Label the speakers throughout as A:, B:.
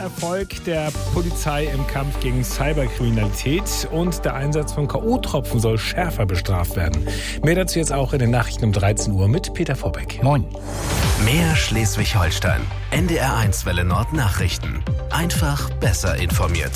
A: Erfolg der Polizei im Kampf gegen Cyberkriminalität und der Einsatz von K.O.-Tropfen soll schärfer bestraft werden. Mehr dazu jetzt auch in den Nachrichten um 13 Uhr mit Peter Vorbeck.
B: Moin.
C: Mehr Schleswig-Holstein. NDR1 Welle Nord Nachrichten. Einfach besser informiert.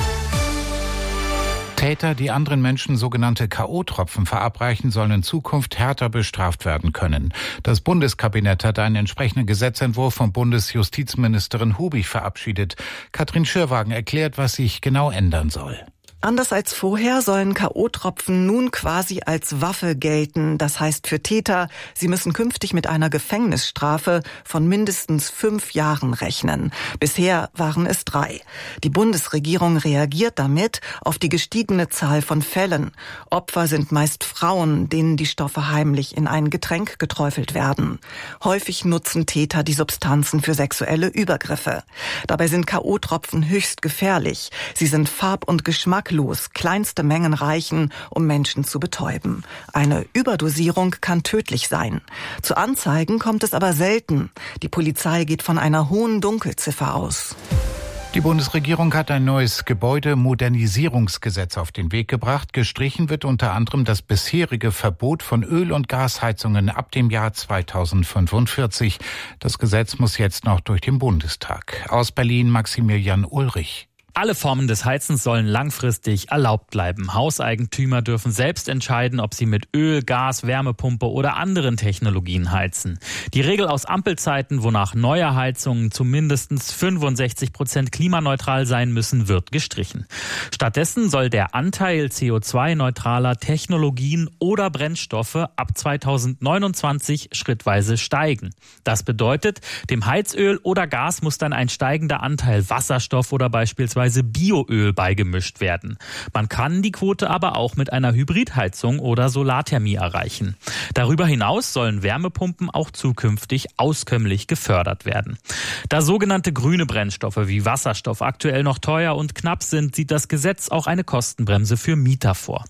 B: Täter, die anderen Menschen sogenannte K.O.-Tropfen verabreichen, sollen in Zukunft härter bestraft werden können. Das Bundeskabinett hat einen entsprechenden Gesetzentwurf von Bundesjustizministerin Hubig verabschiedet. Katrin Schürwagen erklärt, was sich genau ändern soll.
D: Anders als vorher sollen K.O.-Tropfen nun quasi als Waffe gelten. Das heißt für Täter, sie müssen künftig mit einer Gefängnisstrafe von mindestens 5 Jahren rechnen. Bisher waren es 3. Die Bundesregierung reagiert damit auf die gestiegene Zahl von Fällen. Opfer sind meist Frauen, denen die Stoffe heimlich in ein Getränk geträufelt werden. Häufig nutzen Täter die Substanzen für sexuelle Übergriffe. Dabei sind K.O.-Tropfen höchst gefährlich. Sie sind farb- und geschmacklos. Kleinste Mengen reichen, um Menschen zu betäuben. Eine Überdosierung kann tödlich sein. Zu Anzeigen kommt es aber selten. Die Polizei geht von einer hohen Dunkelziffer aus.
B: Die Bundesregierung hat ein neues Gebäudemodernisierungsgesetz auf den Weg gebracht. Gestrichen wird unter anderem das bisherige Verbot von Öl- und Gasheizungen ab dem Jahr 2045. Das Gesetz muss jetzt noch durch den Bundestag. Aus Berlin Maximilian Ulrich.
E: Alle Formen des Heizens sollen langfristig erlaubt bleiben. Hauseigentümer dürfen selbst entscheiden, ob sie mit Öl, Gas, Wärmepumpe oder anderen Technologien heizen. Die Regel aus Ampelzeiten, wonach neue Heizungen zu mindestens 65% klimaneutral sein müssen, wird gestrichen. Stattdessen soll der Anteil CO2-neutraler Technologien oder Brennstoffe ab 2029 schrittweise steigen. Das bedeutet, dem Heizöl oder Gas muss dann ein steigender Anteil Wasserstoff oder beispielsweise Bioöl beigemischt werden. Man kann die Quote aber auch mit einer Hybridheizung oder Solarthermie erreichen. Darüber hinaus sollen Wärmepumpen auch zukünftig auskömmlich gefördert werden. Da sogenannte grüne Brennstoffe wie Wasserstoff aktuell noch teuer und knapp sind, sieht das Gesetz auch eine Kostenbremse für Mieter vor.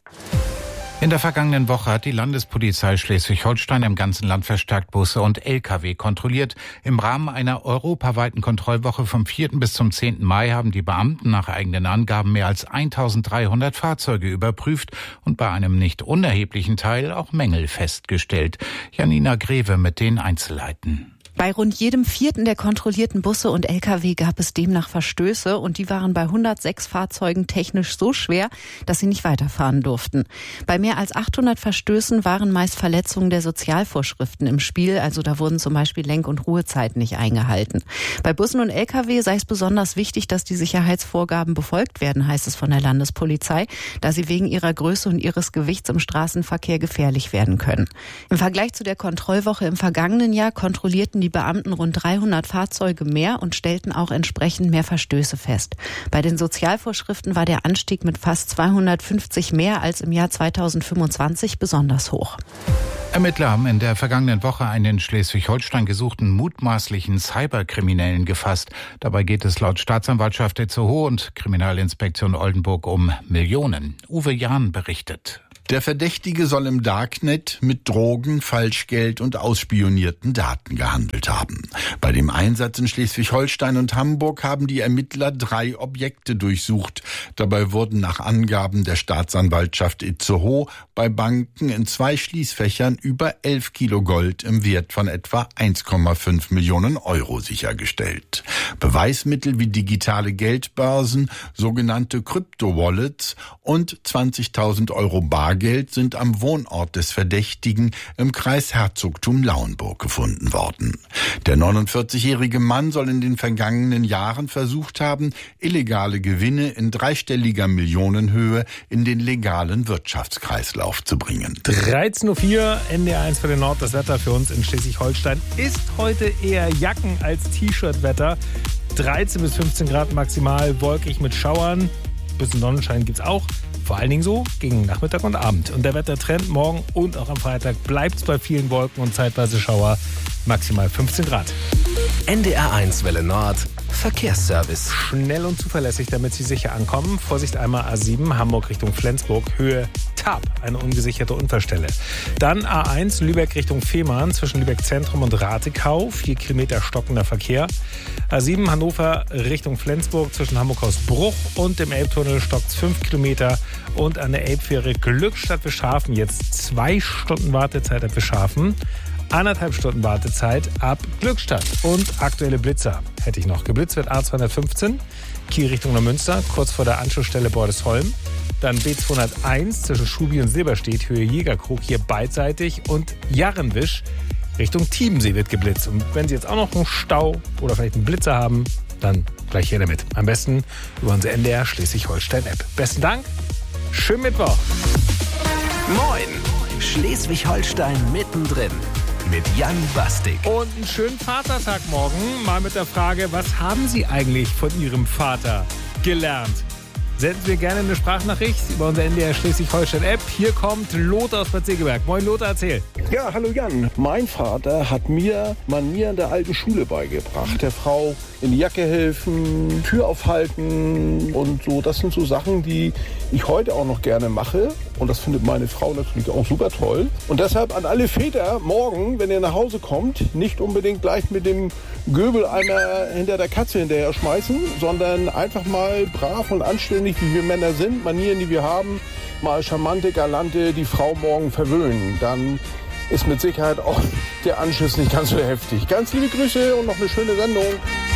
B: In der vergangenen Woche hat die Landespolizei Schleswig-Holstein im ganzen Land verstärkt Busse und Lkw kontrolliert. Im Rahmen einer europaweiten Kontrollwoche vom 4. bis zum 10. Mai haben die Beamten nach eigenen Angaben mehr als 1300 Fahrzeuge überprüft und bei einem nicht unerheblichen Teil auch Mängel festgestellt. Janina Greve mit den Einzelheiten.
F: Bei rund jedem 4. der kontrollierten Busse und Lkw gab es demnach Verstöße und die waren bei 106 Fahrzeugen technisch so schwer, dass sie nicht weiterfahren durften. Bei mehr als 800 Verstößen waren meist Verletzungen der Sozialvorschriften im Spiel, also da wurden zum Beispiel Lenk- und Ruhezeiten nicht eingehalten. Bei Bussen und Lkw sei es besonders wichtig, dass die Sicherheitsvorgaben befolgt werden, heißt es von der Landespolizei, da sie wegen ihrer Größe und ihres Gewichts im Straßenverkehr gefährlich werden können. Im Vergleich zu der Kontrollwoche im vergangenen Jahr kontrollierten die Beamten rund 300 Fahrzeuge mehr und stellten auch entsprechend mehr Verstöße fest. Bei den Sozialvorschriften war der Anstieg mit fast 250 mehr als im Jahr 2025 besonders hoch.
B: Ermittler haben in der vergangenen Woche einen in Schleswig-Holstein gesuchten mutmaßlichen Cyberkriminellen gefasst. Dabei geht es laut Staatsanwaltschaft Itzehoe und Kriminalinspektion Oldenburg um Millionen. Uwe Jahn berichtet.
G: Der Verdächtige soll im Darknet mit Drogen, Falschgeld und ausspionierten Daten gehandelt haben. Bei dem Einsatz in Schleswig-Holstein und Hamburg haben die Ermittler 3 Objekte durchsucht. Dabei wurden nach Angaben der Staatsanwaltschaft Itzehoe bei Banken in 2 Schließfächern über 11 Kilo Gold im Wert von etwa 1,5 Millionen Euro sichergestellt. Beweismittel wie digitale Geldbörsen, sogenannte Crypto-Wallets und 20.000 Euro Bargeld sind am Wohnort des Verdächtigen im Kreis Herzogtum Lauenburg gefunden worden. Der 49-jährige Mann soll in den vergangenen Jahren versucht haben, illegale Gewinne in dreistelliger Millionenhöhe in den legalen Wirtschaftskreislauf zu bringen.
A: 13.04 Uhr, NDR1 für den Nord. Das Wetter für uns in Schleswig-Holstein ist heute eher Jacken- als T-Shirt-Wetter. 13 bis 15 Grad maximal, wolkig mit Schauern. Ein bisschen Sonnenschein gibt's auch. Vor allen Dingen so gegen Nachmittag und Abend. Und der Wettertrend morgen und auch am Freitag bleibt es bei vielen Wolken und zeitweise Schauer, maximal 15 Grad.
C: NDR1 Welle Nord Verkehrsservice.
A: Schnell und zuverlässig, damit Sie sicher ankommen. Vorsicht einmal A7, Hamburg Richtung Flensburg, Höhe Tab, eine ungesicherte Unfallstelle. Dann A1, Lübeck Richtung Fehmarn, zwischen Lübeck Zentrum und Ratekau, 4 Kilometer stockender Verkehr. A7, Hannover Richtung Flensburg, zwischen Hamburg-Hausbruch und dem Elbtunnel stockt 5 Kilometer. Und an der Elbfähre Glückstadt-Wischhafen jetzt 2 Stunden Wartezeit ab Wischhafen. 1,5 Stunden Wartezeit ab Glückstadt. Und aktuelle Blitzer hätte ich noch. Geblitzt wird A215, Kiel Richtung Neumünster, kurz vor der Anschlussstelle Bordesholm. Dann B201 zwischen Schubi und Silberstedt, Höhe Jägerkrug, hier beidseitig. Und Jarrenwisch Richtung Tiebensee wird geblitzt. Und wenn Sie jetzt auch noch einen Stau oder vielleicht einen Blitzer haben, dann gleich hier damit. Am besten über unsere NDR Schleswig-Holstein-App. Besten Dank, schönen Mittwoch.
C: Moin, Schleswig-Holstein mittendrin. Mit Jan Bastik.
A: Und einen schönen Vatertag morgen. Mal mit der Frage, was haben Sie eigentlich von Ihrem Vater gelernt? Senden Sie mir gerne eine Sprachnachricht über unsere NDR Schleswig-Holstein-App. Hier kommt Lothar aus Bad Segeberg. Moin Lothar, erzähl.
H: Ja, hallo Jan. Mein Vater hat mir Manieren der alten Schule beigebracht. Der Frau in die Jacke helfen, Tür aufhalten und so. Das sind so Sachen, die ich heute auch noch gerne mache. Und das findet meine Frau natürlich auch super toll. Und deshalb an alle Väter, morgen, wenn ihr nach Hause kommt, nicht unbedingt gleich mit dem Göbeleimer hinter der Katze hinterher schmeißen, sondern einfach mal brav und anständig, wie wir Männer sind, Manieren, die wir haben, mal charmante, galante die Frau morgen verwöhnen. Dann ist mit Sicherheit auch der Anschiss nicht ganz so heftig. Ganz liebe Grüße und noch eine schöne Sendung.